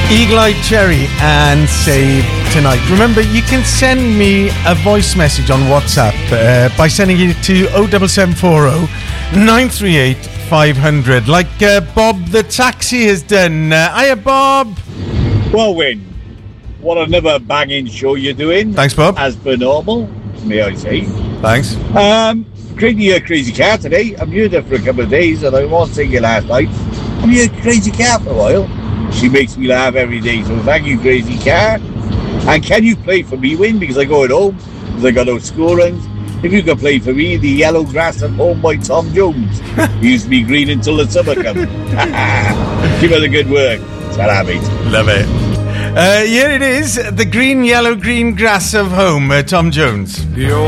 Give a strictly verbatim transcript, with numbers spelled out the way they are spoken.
Eagle-Eyed Cherry and Save Tonight. Remember, you can send me a voice message on WhatsApp uh, by sending it to oh seven seven four oh nine three eight five hundred, like uh, Bob the Taxi has done. Uh, hiya, Bob. Well, Win, what another banging show you're doing. Thanks, Bob. As per normal, may I say. Thanks. Um, great to hear Crazy Cat today. I'm here there for a couple of days, and I was singing last night. I'm here Crazy Cat for a while. She makes me laugh every day, so thank you, Crazy Cat. And can you play for me, Win? Because I go at home, because I got no school runs. If you can play for me, The Yellow Grass at Home by Tom Jones. Used to be green until the summer comes. Keep up the good work. Ta-ra, mate. Love it. Uh, here it is, The Green, Yellow, Green Grass of Home, uh, Tom Jones. The old